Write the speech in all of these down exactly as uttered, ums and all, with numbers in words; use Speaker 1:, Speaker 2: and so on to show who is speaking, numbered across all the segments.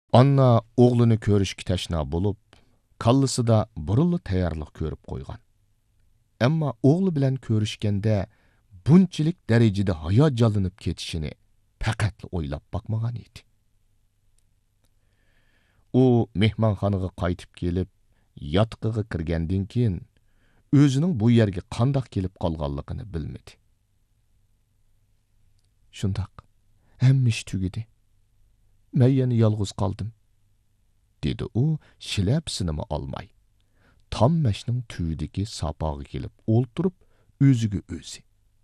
Speaker 1: Anna oğlunu ko'rishga tashna bo'lib, kallasida burunli tayyorlik ko'rib qo'ygan. Ammo o'g'li bilan ko'rishganda bunchalik darajada hayajonlanib ketishini faqat o'ylab boqmagan edi. U mehmonxonaga qaytib kelib, yotqiga kirgandan keyin o'zining bu yerga qandoq kelib qolganligini bilmadi. Shundoq, hamma ish tugadi. Men yana yolg'iz qoldim, dedi u shlyapasini olmay. Tammashning tüydeki sapağı gelip olturup özüge özü.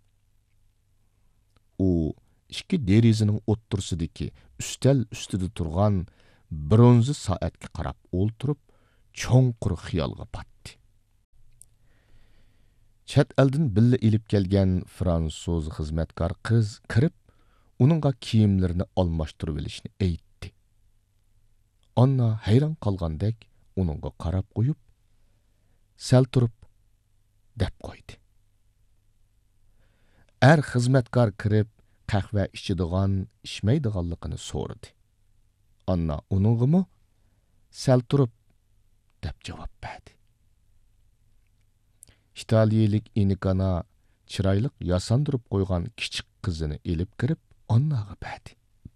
Speaker 1: O iki derizinin ottursideki üstel üstüde turgan bronzu saatga qarab olturup çoğunqur xiyalga patdi. Chet elden billa ilip kelgen Fransuz xizmetkar kız kirib, uningga kiyimlerini almashtirib olishni aytdi. Anna hayron qolgandek uningga qarab qo'yib, sal turib, deb qo'ydi. Er xizmetkar kirib, qahva ichadigan, ichmaydiganligini so'radi. Anna uningga sal turib, deb javob berdi. İtaliyalik inikana chiroyli yasandirib qo'ygan kichik qizini elib kirib, Annaga berdi.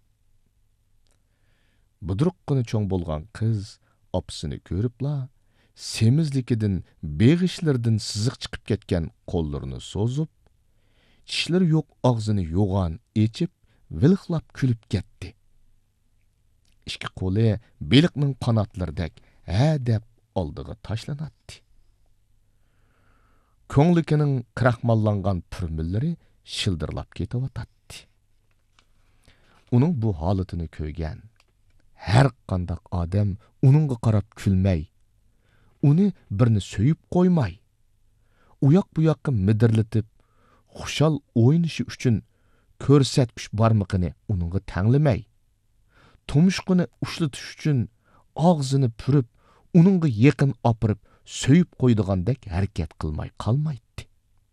Speaker 1: Budruqqina cho'ng bo'lgan qiz opsini ko'ribla, semizlikidan, beg'ishlardan siziq chiqib ketgan qo'llarini so'zib, tishlari yo'q og'zini yo'g'on echib, vilqlab kulib ketdi. Ikki qo'li beliqning qanotlaridek ha deb oldiga tashlanatdi. Ko'nglikining qiraqmallangan purmillari shildirlab ketavatdi. Uning bu holatini ko'rgan har qanday odam uningga qarab kulmay, uni birini so'yib qo'ymay, uyoq bu yoqqa midirlatib, xushal o'ynishi uchun ko'rsatkish barmoqini uningga tanglamay, tumishqini ushlatish uchun og'zini purib, uningga yaqin opirib, so'yib qo'ydigandek harakat qilmay qolmaydi.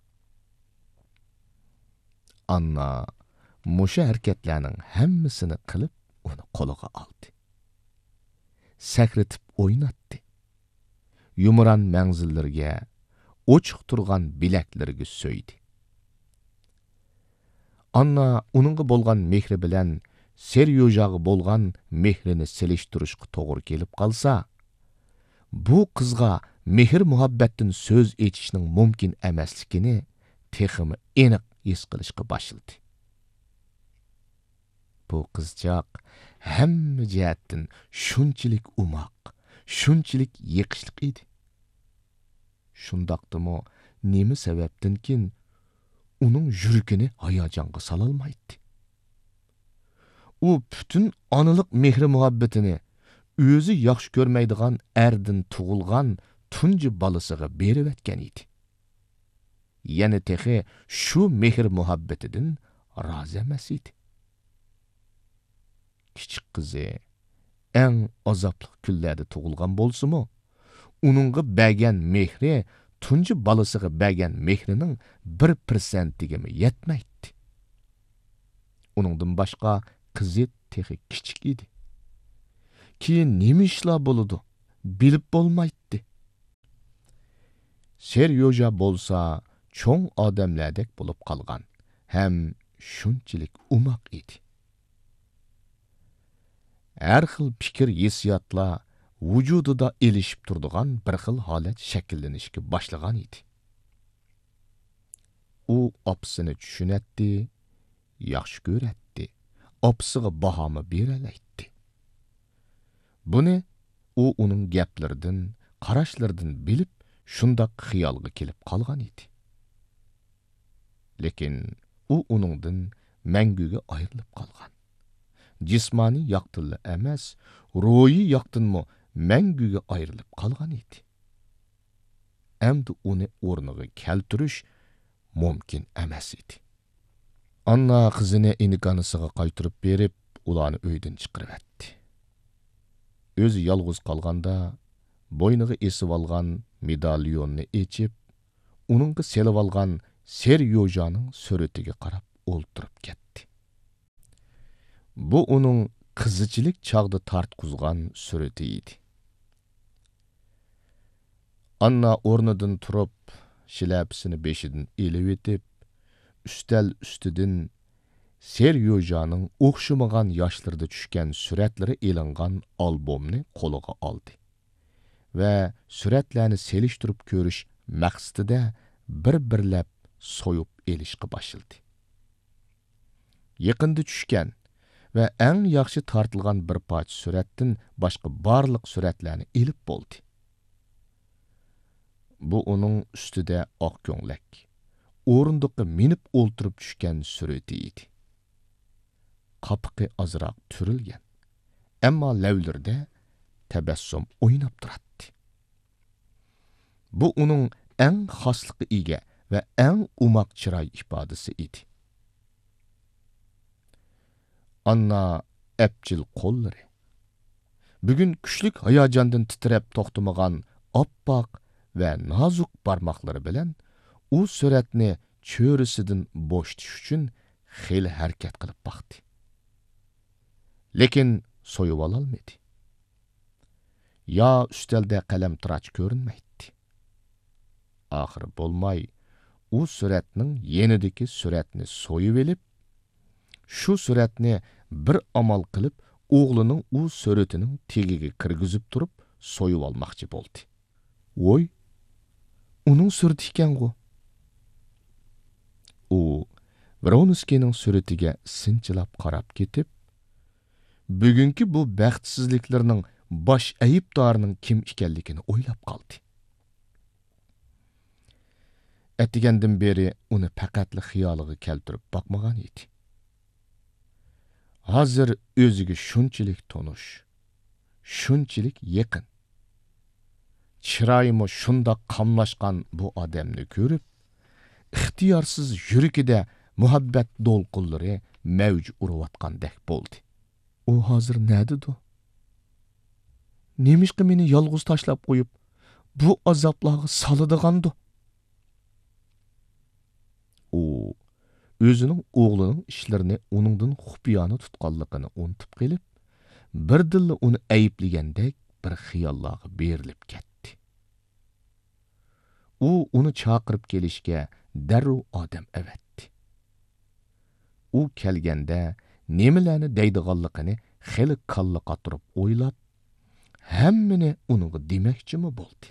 Speaker 1: Anna musha harakatlarning hammasini qilib, uni qo'liga oldi. Sakratib o'ynatdi. Yumuran manzillarga, ochiq turgan bilaklarga so'ydi. Anna uningga bo'lgan mehri bilan Seryojaga bo'lgan mehrini selishtirishga to'g'ri kelib qolsa, bu qizga mehr muhabbatdan so'z etishning mumkin emasligini texmi aniq his qilishga boshladi. Bu qizchaq hamma jihatdan shunchalik umoq, shunchalik yiqishliq edi. Shundaqdimi, nima sababdan keyin uning yuragini hayajonga sololmaydi. U butun onalik mehr muhabbatini o'zi yaxshi ko'rmaydigan erdan tug'ilgan tunji bolasiga berib etgan edi. Yana texi shu mehr muhabbatidan rozi emas edi. Kichik qizi eng azobli kunlarda tug'ilgan bo'lsa-mu, uningga bergan mehri tunji bolasiga bergan mehrining bir persentiga yetmaydi. Uningdan boshqa qizi texi kichik edi. Keyin nima ishlar bo'ladi, bilib bo'lmaydi. Seryoja bo'lsa, cho'ng odamlardek bo'lib qolgan, ham shunchalik umoq edi. Har xil fikr hissiyotlar vujudida elishib turadigan bir xil holat shakllanishga boshlagan edi. U opsini tushunatdi, yaxshi ko'ratdi, opsiga bahomi beralaydi. Buni u uning gaplaridan, qarashlaridan bilib, shundoq xiyolga kelib qolgan edi. Lekin u uningdan manguga ayrilib qolgan. Jismoniy yoqtinli emas, ruhiy yoqtinmi manguga ayrilib qolgan edi. Endi uni o'rniga keltirish mumkin emas edi. Anna qizini inikanisiga qaytirib berib, ularni uydan chiqarib etdi. O'zi yolg'iz qolganda bo'yniga esib olgan medalyonni echib, uningga selib olgan Seryojaning suratiga qarab o'ltirib ketdi. Bu uning qizichilik chog'da tortqizgan surati edi. Anna o'rnidan turib, shilapsini beshidan elib etib, üstel üstüdün Seryojaning o'xshamagan yoshlarda tushgan suratlari elingan albomni qo'liga oldi va suratlarni selishtirib ko'rish maqsadida bir-birlab so'yib elishga boshladi. Yaqinda tushgan va eng yaxshi tortilgan bir parcha suratdan boshqa barliq suratlarni elib bo'ldi. Bu uning ustida oq ko'nglak, o'rindiqqa minib o'ltirib tushgan surati edi. Qapiqi azroq turilgan, ammo lavlarda tabassum o'ynab turadi. Bu uning eng xosliqi ega va eng umoq chiroy ifodasi edi. Anna apchil qo'llari, bugun kuchlik hayajondan titrab to'xtamagan oppoq va nozik barmoqlari bilan u suratni cho'risidan bo'shtish uchun xeli harakat qilib baqdi. Lekin so'yib ololmadi. Ya ustalda qalam tirach ko'rinmaydi. Oxir bo'lmay, u suratning yenidagi suratni so'yib elib, shu suratni bir amal qilib, o'g'lining u suratining tegiga kirgizib turib, so'yib olmoqchi bo'ldi. Voy, uning surati ekan-ku. U Vronskining suratiga sinchilab qarab ketib, bugungi bu baxtsizliklarning bosh ayibdorining kim ekanligini o'ylab qoldi. Atigandan beri uni faqatli xiyoliga keltirib boqmagan edi. Hozir o'ziga shunchalik tonish, shunchalik yaqin, chiroyimi shundoq qamlashgan bu odamni ko'rib, ixtiyorsiz yuragida muhabbat do'lqinlari mavj urayotgandek bo'ldi. U hozir nadidu? Nemishqa meni yolg'iz tashlab qo'yib, bu azoblarga soladigandu? U o'zining o'g'lining ishlarini uningdan xufiyona tutganligini unutib qilib, birdilla uni ayblagandek bir xiyollarga berilib ketdi. U uni chaqirib kelishga darrov odam avatdi. U kelganda nimalarni deydiganligini xeli kalla qatirib o'ylab, hammani uningga demoqchimi bo'ldi.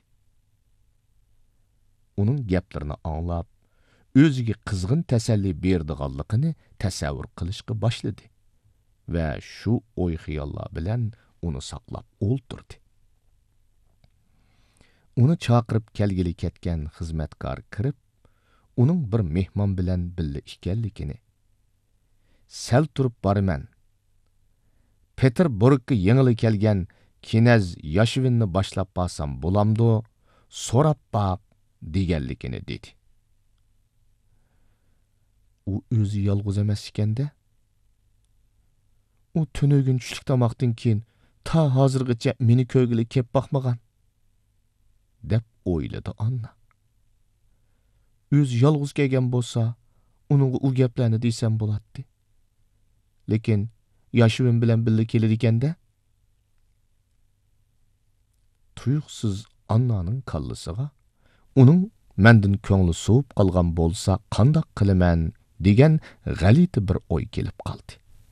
Speaker 1: Uning gaplarini anglab, o'ziga qizg'in tasalli berdiganligini tasavvur qilishga boshladi va shu o'y xiyollar bilan uni saqlab o'ltirdi. Uni chaqirib kelgili ketgan xizmatkor kirib, uning bir mehmon bilan birga ekanligini, sal turib boraman, Peterburgga yengili kelgan Kinaz Yashvinni boshlab borsam bo'lamdi, so'rab boq deganligini dedi. U o'zi yolg'iz emas ekanda. U tunugun tushlik tomoqdan keyin ta hozirgacha meni ko'ygili kelib boqmagan, deb o'yladi Anna. O'zi yolg'iz kelgan bo'lsa, uningga u gaplarni desam bo'ladi. Lekin Yashvin bilan birga kelar ekanda. Tuyuqsiz Annaning kallasiga uning mendan ko'ngli sovib qolgan bo'lsa, qandoq qilaman degan g'alati bir o'y kelib qoldi.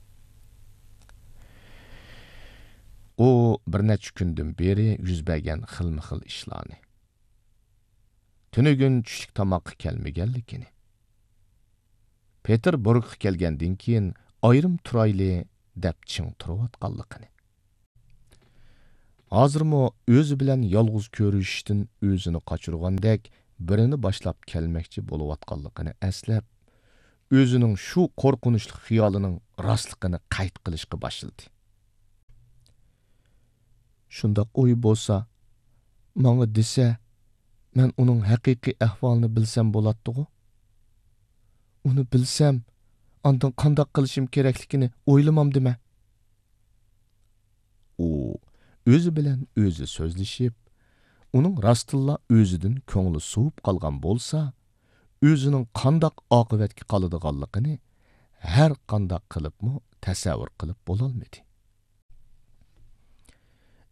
Speaker 1: U bir necha kundan beri yuz bergan xilma-xil ishlarni, tunugun tushlik tomoqqa kelmaganligini, Peterburgga kelgandan keyin ayrim turayli deb ching turayotganligini, hozirmi o'zi bilan yolg'iz ko'rishishdan o'zini qochirgandek birini boshlab kelmoqchi bo'layotganligini eslab, o'zining shu qo'rqinchli xiyolining rostligini qayd qilishga boshladi. Shundoq o'y bo'lsa, menga desa, men uning haqiqiy ahvolini bilsam bo'ladi-ku. Uni bilsam, ondan qandoq qilishim kerakligini o'ylamam dema. U o'zi bilan o'zi so'zlashib, uning rostilla o'zidan ko'ngli suvib qolgan bo'lsa, o'zining qandoq oqibatga qoladiganligini har qandoq qilibmi tasavvur qilib bo'lolmadi.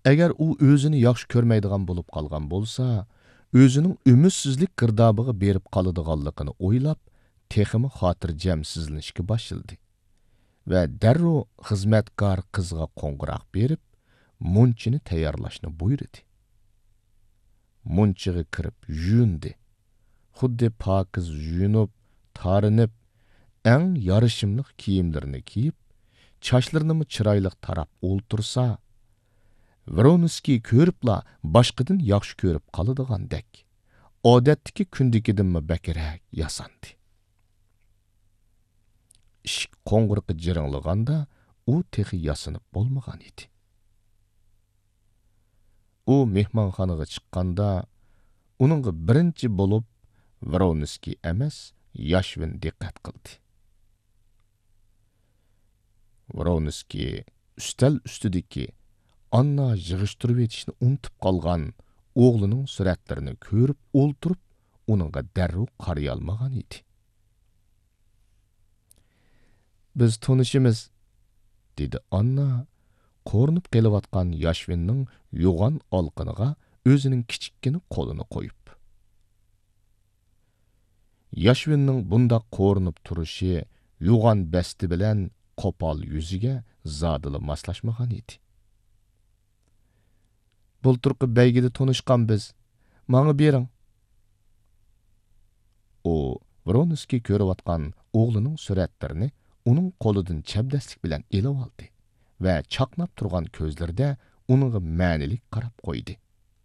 Speaker 1: agar u o'zini yaxshi ko'rmaydigan bo'lib qolgan bo'lsa, o'zining umidsizlik girdobig'a berib qoladiganligini o'ylab, texmi xotirjamsizlanishga boshladi va darrov xizmatkor qizga qo'ng'iroq berib, munchini tayyorlashni buyurdi. Munchiga kirib yuyundi. Xuddi pokiz yuyunib, tarinib, eng yarışimliq kiyimlarini kiyib, chochlarini chiroyli tarab o'ltirsa, Vronskiy ko'ribla boshqadan yaxshi ko'rib qoladigandek, odatdagi kundagidanmi bakrak yasandi. Ishik qo'ng'irqi jiringlaganda u texi yasinib bo'lmagan edi. U mehmonxonaga chiqqanda, uningga birinchi bo'lib Vronskiy emas, Yashvin diqqat qildi. Vronskiy ustal ustidagi Anna yig'ishtirib etishni unutib qolgan o'g'lining suratlarini ko'rib o'ltirib, uningga darrov qaraya olmagan edi. Biz tanishimiz, dedi Anna, ko'rinib kelayotgan Yashvinning yo'g'on olqiniga o'zining kichikkina qo'lini qo'yib. Yashvinning bunda ko'rinib turishi yo'g'on basti bilan qo'pol yuziga zodila moslashmagan edi. Bulturqi baygida tanishgan biz. Manga bering. U Vronskiy ko'rayotgan o'g'lining suratlarini uning qo'lidan chabdaslik bilan elib oldi va chaqnab turgan ko'zlarida uningga ma'nilik qarab qo'ydi.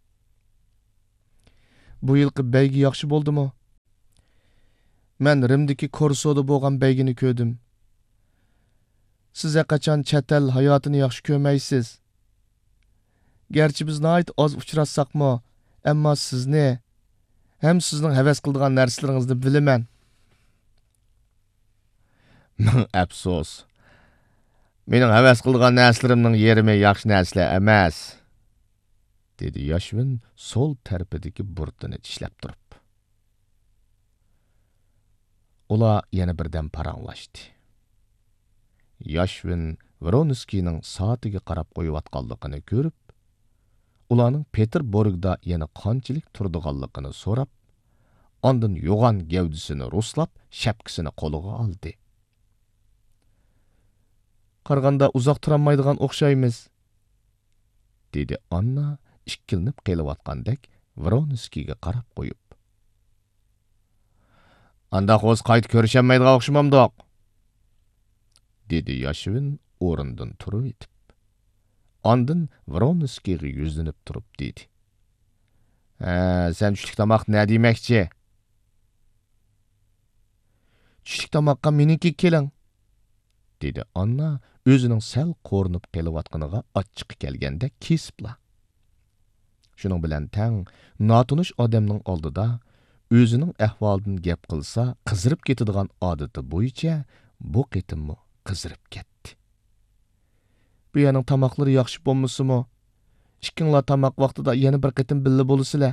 Speaker 1: Bu yilqi baygi yaxshi bo'ldimi? Men Rimdagi Korsoda bo'lgan baygini ko'rdim. Siz qachon chet el hayotini yaxshi ko'rmaysiz. Gerçi biz nəhayət az uçratsaqmı, amma sizni, hem sizning havas qildigan narsalaringizni bilaman. Afsus. Mening havas qildigan narslarimning yerimi yaxshi narsalar emas, dedi Yashvin sol tarafidagi burnini tishlab turib. Ular yana birdan paranglashdi. Yashvin Vronskiyning soatiga qarab qo'yayotganligini ko'rib, ularning Peterburgda yana qanchalik turdiganligini so'rab, ondan yo'g'on gavdisini ruslab, shapkasini qo'liga oldi. Qarganda uzoq turolmaydigan o'xshaymiz, dedi Anna ikkilinib kelayotgandek Vronskiyga qarab qo'yib. Andaq o'z qayt ko'rishamaydigan o'xshamamdoq, dedi Yashvin o'rindan turib etib. Ondan Vronskiyga yuzlanib turib dedi. Ha, sen tushlik tomoq ne demoqchi? Tushlik tomoqqa meniki keling, dedi Anna o'zining sal qo'rinib kelayotganiga achchiq kelganda kesibla. Shuning bilan tang notunish odamning oldida o'zining ahvolidan gap qilsa, qizirib ketadigan odati bo'yicha bu qitimmi qizirib ketdi. Bu yerning tomoqlari yaxshi bo'lmasimi? Ikkinglar tomoq vaqtida yana bir qitim billa bo'lasizlar.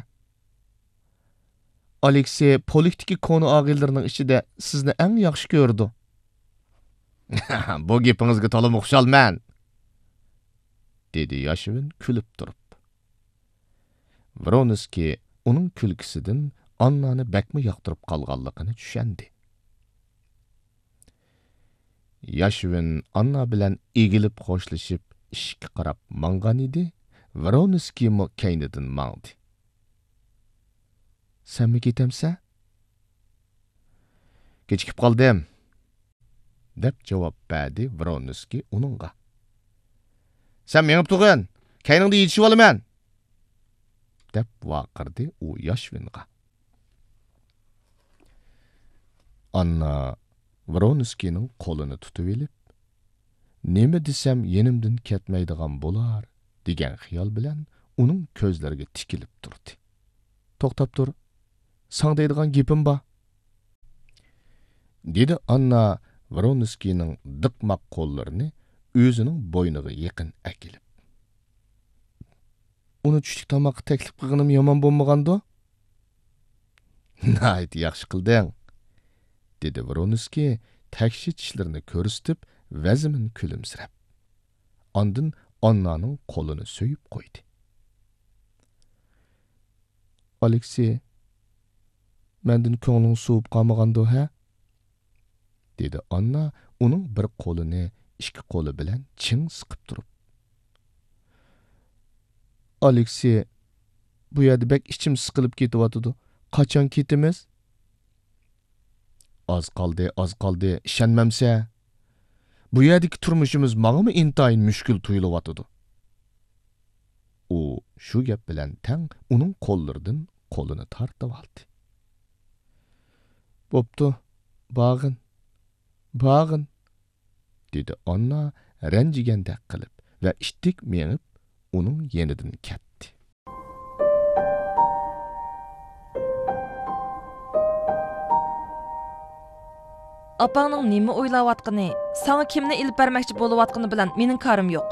Speaker 1: Aleksey politikik konu og'illarning ichida sizni eng yaxshi ko'rdi. Bu gapingizga to'liq o'xshalman, dedi Yashvin kulib turib. Vronskiy uning kulgisidan Annani bakmi yoqtirib qolganligini tushundi. Yashvin Anna bilan egilib xo'shlashib ishga qarab mangan edi. Vronskiy mo kaynidan mangdi. Sen mi ketamsa? Kechikib qoldim, deb javob berdi Vronskiy uningga. Sen menib turgin, kayningda yetishib olaman, deb vaqirdi u Yashvinga. Anna Vronskiyning qo'lini tutib elib, nima desam yenimdan ketmaydigan bo'lar, degan xiyol bilan uning ko'zlariga tikilib turdi. To'xtab tur, sang deydigan gapim bor, dedi Anna Vronskiyning diqmaq qo'llarini o'zining bo'yniga yaqin akilib. Uni tushlik tomoqqa taklif qilganim yomon bo'lmagandi? Nayt yaxshi qilding, dedi Vronskiy takshi tishlarini ko'rsatib, vazmin kulimsirab. Ondan Annaning qo'lini so'yib qo'ydi. Aleksey, mendan ko'ngling suvib qolmagandi, ha? dedi Anna uning bir qo'lini ikki qo'li bilan ching siqib turib. Aleksey, bu yerda bek ichim siqilib ketyotidi. Qachon ketimiz? Az qoldi, az qoldi, ishonmamsa. Bu yerdagi turmushimiz menga intayin mushkul tuyulyotidi. U shu gap bilan tang uning qo'llaridan qo'lini tortib oldi. Bo'pti, bag'in, bag'in, dedi Anna ranjigandek qilib va ishtik mengib uning yenidan ketdi.
Speaker 2: Apangning nima o'ylayotgani, sana kimni ilib bermoqchi bo'layotgani bilan mening karim yo'q.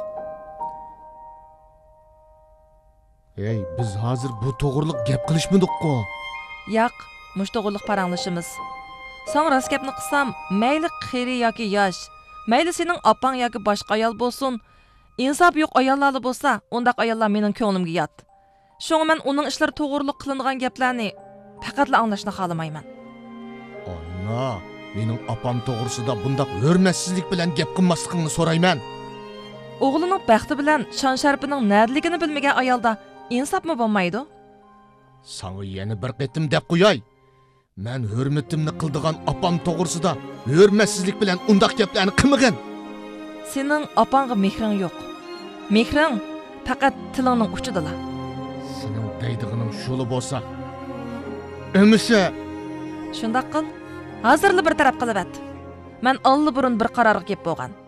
Speaker 1: Ey, biz hozir bu to'g'riliq gap qilishmadik-ku.
Speaker 2: Yo'q, mush to'g'riliq paranglashimiz. Sana rost gapni qilsam, mayli qiri yoki yosh, mayli sening opang yoki boshqa ayol bo'lsin, insof yo'q ayollar bo'lsa, undaq ayollar mening ko'nglimga yot. Shunga men uning ishlari to'g'riliq qilingan gaplarni faqatla anglashni xohlamayman.
Speaker 1: Anna, mening opam to'g'risida bundaq hurmatsizlik bilan gap qilmasligingni so'rayman.
Speaker 2: O'g'lining baxti bilan shon sharpining nadligini bilmagan ayolda insofmi bo'lmaydi?
Speaker 1: Sana yana bir qitim deb qo'yay. Men hurmatimni qildigan opam to'g'risida hurmatsizlik bilan undaq gaplarni qilmagan.
Speaker 2: Sening opangga mehring yo'q. Mehring faqat tilingning uchidala.
Speaker 1: Sening deydigining shuli bo'lsa, ömüse.
Speaker 2: Shundaq qil. Hozirli bir taraf qilib at. Men alli burun bir qarorga kelib bo'lgan.